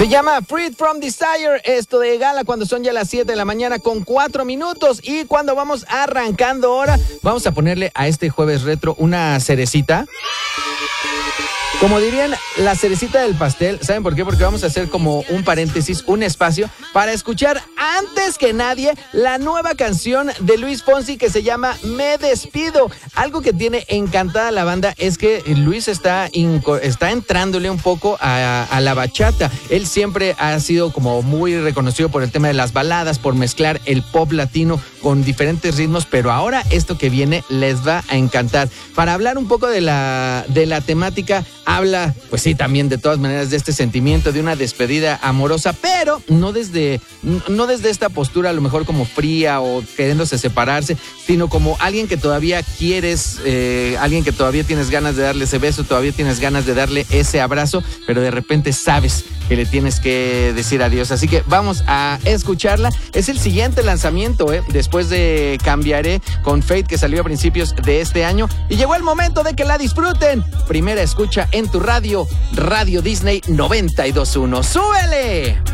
Se llama Freed from Desire, esto de Gala, cuando son ya las 7 de la mañana con 4 minutos. Y cuando vamos arrancando ahora, vamos a ponerle a este jueves retro una cerecita. Como dirían, la cerecita del pastel. ¿Saben por qué? Porque vamos a hacer como un paréntesis, un espacio para escuchar antes que nadie la nueva canción de Luis Fonsi que se llama Me Despido. Algo que tiene encantada la banda es que Luis está entrándole un poco a la bachata. Él siempre ha sido como muy reconocido por el tema de las baladas, por mezclar el pop latino con diferentes ritmos, pero ahora esto que viene les va a encantar. Para hablar un poco de la temática, habla, pues sí, también de todas maneras de este sentimiento de una despedida amorosa, pero no desde esta postura a lo mejor como fría o queriéndose separarse, sino como alguien que todavía quieres, alguien que todavía tienes ganas de darle ese beso, todavía tienes ganas de darle ese abrazo, pero de repente sabes que le tienes que decir adiós. Así que vamos a escucharla. Es el siguiente lanzamiento, después de Cambiaré con Fate, que salió a principios de este año, y llegó el momento de que la disfruten. Primera escucha en tu radio, Radio Disney 92.1. ¡Súbele!